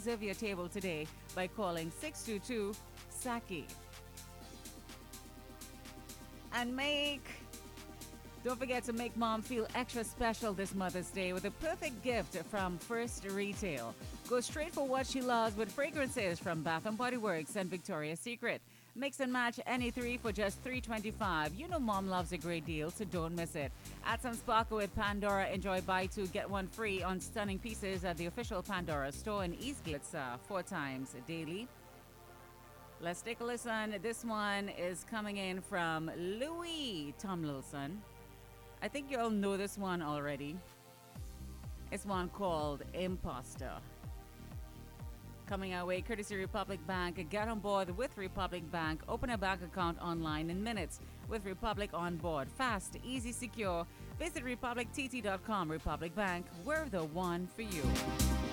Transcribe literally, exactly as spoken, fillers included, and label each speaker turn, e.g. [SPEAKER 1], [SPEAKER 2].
[SPEAKER 1] reserve your table today by calling six two two Saki. And make Don't forget to make mom feel extra special this Mother's Day with a perfect gift from First Retail. Go straight for what she loves with fragrances from Bath and Body Works and Victoria's Secret. Mix and match any three for just three dollars and twenty-five cents. You know mom loves a great deal, so don't miss it. Add some sparkle with Pandora. Enjoy buy two, get one free on stunning pieces at the official Pandora store in Eastgate uh, four times daily. Let's take a listen. This one is coming in from Louis Tomlinson. I think you all know this one already. It's one called Imposter. Coming our way, courtesy Republic Bank. Get on board with Republic Bank. Open a bank account online in minutes with Republic on board. Fast, easy, secure. Visit republic t t dot com. Republic Bank, we're the one for you.